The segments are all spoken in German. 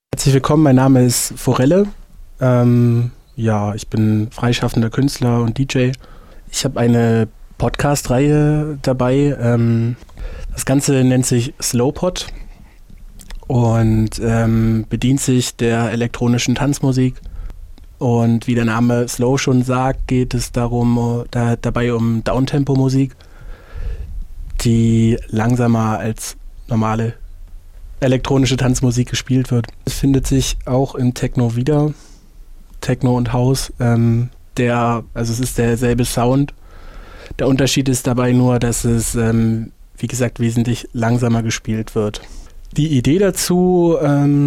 Herzlich willkommen, mein Name ist Forelle. Ich bin freischaffender Künstler und DJ. Ich habe eine Podcast-Reihe dabei. Das Ganze nennt sich Slowpod und bedient sich der elektronischen Tanzmusik. Und wie der Name Slow schon sagt, geht es dabei um Downtempo-Musik, die langsamer als normale elektronische Tanzmusik gespielt wird. Es findet sich auch im Techno wieder, Techno und House. Es ist derselbe Sound. Der Unterschied ist dabei nur, dass es, wie gesagt, wesentlich langsamer gespielt wird. Die Idee dazu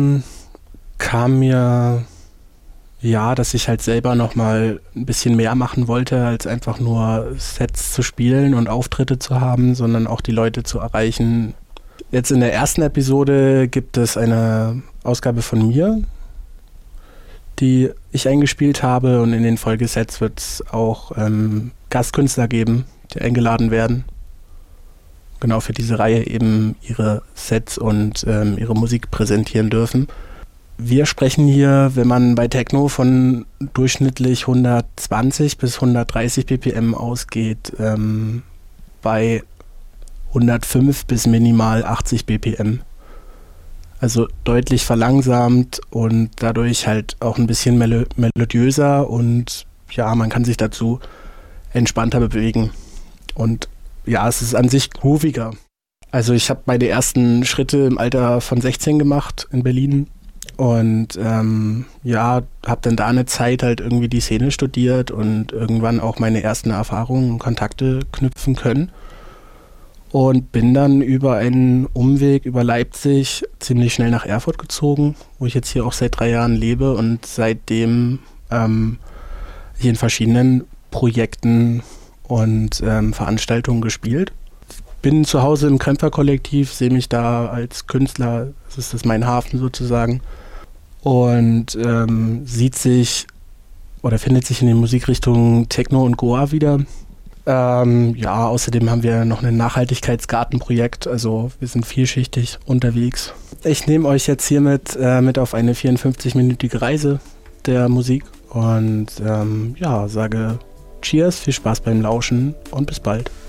kam mir, dass ich halt selber nochmal ein bisschen mehr machen wollte, als einfach nur Sets zu spielen und Auftritte zu haben, sondern auch die Leute zu erreichen. Jetzt in der ersten Episode gibt es eine Ausgabe von mir, die ich eingespielt habe, und in den Folgesets wird es auch Gastkünstler geben, die eingeladen werden. Genau für diese Reihe eben ihre Sets und ihre Musik präsentieren dürfen. Wir sprechen hier, wenn man bei Techno von durchschnittlich 120 bis 130 BPM ausgeht, bei 105 bis minimal 80 BPM. Also deutlich verlangsamt und dadurch halt auch ein bisschen melodiöser, und man kann sich dazu entspannter bewegen. Und es ist an sich grooviger. Also ich habe meine ersten Schritte im Alter von 16 gemacht in Berlin und habe dann da eine Zeit halt irgendwie die Szene studiert und irgendwann auch meine ersten Erfahrungen und Kontakte knüpfen können. Und bin dann über einen Umweg über Leipzig ziemlich schnell nach Erfurt gezogen, wo ich jetzt hier auch seit 3 Jahren lebe und seitdem hier in verschiedenen Projekten und Veranstaltungen gespielt. Bin zu Hause im Krempfer-Kollektiv, sehe mich da als Künstler, das ist mein Hafen sozusagen, und findet sich in den Musikrichtungen Techno und Goa wieder. Außerdem haben wir noch ein Nachhaltigkeitsgartenprojekt, also wir sind vielschichtig unterwegs. Ich nehme euch jetzt hiermit mit auf eine 54-minütige Reise der Musik und sage Cheers, viel Spaß beim Lauschen und bis bald.